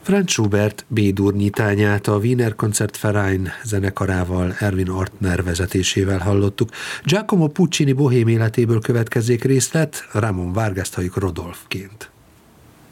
Franz Schubert B-dur nyitányát a Wiener Konzertverein zenekarával, Erwin Ortner vezetésével hallottuk. Giacomo Puccini bohém életéből következzék részlet, Ramon Vargas-t halljuk Rodolfként.